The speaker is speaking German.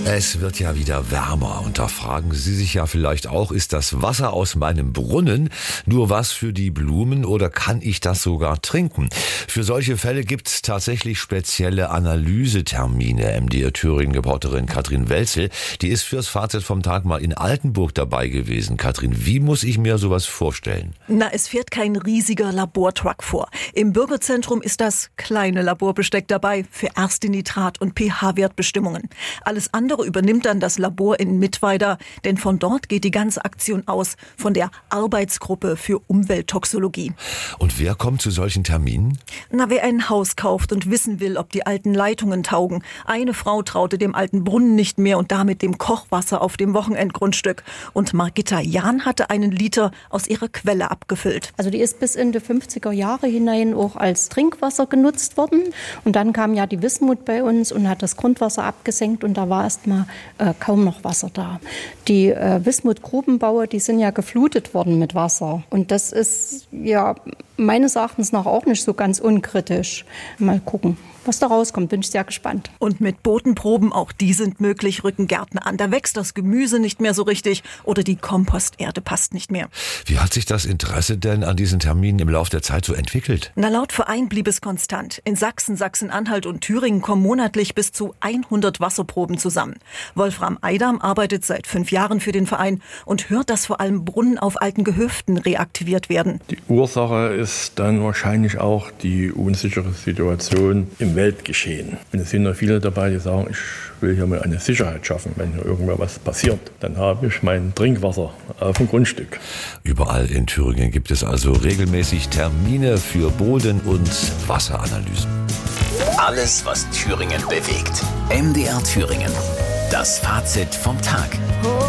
Es wird ja wieder wärmer und da fragen Sie sich ja vielleicht auch, ist das Wasser aus meinem Brunnen nur was für die Blumen oder kann ich das sogar trinken? Für solche Fälle gibt es tatsächlich spezielle Analysetermine. MDR Thüringen-Reporterin Katrin Welzel, die ist fürs Fazit vom Tag mal in Altenburg dabei gewesen. Katrin, wie muss ich mir sowas vorstellen? Es fährt kein riesiger Labortruck vor. Im Bürgerzentrum ist das kleine Laborbesteck dabei für erste Nitrat- und pH-Wertbestimmungen. Alles andere übernimmt dann das Labor in Mittweida, denn von dort geht die ganze Aktion aus, von der Arbeitsgruppe für Umwelttoxologie. Und wer kommt zu solchen Terminen? Wer ein Haus kauft und wissen will, ob die alten Leitungen taugen. Eine Frau traute dem alten Brunnen nicht mehr und damit dem Kochwasser auf dem Wochenendgrundstück. Und Margitta Jahn hatte einen Liter aus ihrer Quelle abgefüllt. Also die ist bis in die 50er Jahre hinein auch als Trinkwasser genutzt worden. Und dann kam ja die Wismut bei uns und hat das Grundwasser abgesenkt und da war erst mal kaum noch Wasser da. Die Wismut-Grubenbaue, die sind ja geflutet worden mit Wasser. Und das ist ja meines Erachtens nach auch nicht so ganz unkritisch. Mal gucken, was da rauskommt, bin ich sehr gespannt. Und mit Bodenproben, auch die sind möglich, rücken Gärtner an. Da wächst das Gemüse nicht mehr so richtig oder die Komposterde passt nicht mehr. Wie hat sich das Interesse denn an diesen Terminen im Laufe der Zeit so entwickelt? Laut Verein blieb es konstant. In Sachsen, Sachsen-Anhalt und Thüringen kommen monatlich bis zu 100 Wasserproben zusammen. Wolfram Eidam arbeitet seit 5 Jahren für den Verein und hört, dass vor allem Brunnen auf alten Gehöften reaktiviert werden. Die Ursache ist dann wahrscheinlich auch die unsichere Situation im Weltgeschehen. Und es sind ja viele dabei, die sagen, ich will hier mal eine Sicherheit schaffen. Wenn hier irgendwann was passiert, dann habe ich mein Trinkwasser auf dem Grundstück. Überall in Thüringen gibt es also regelmäßig Termine für Boden- und Wasseranalysen. Alles, was Thüringen bewegt. MDR Thüringen. Das Fazit vom Tag.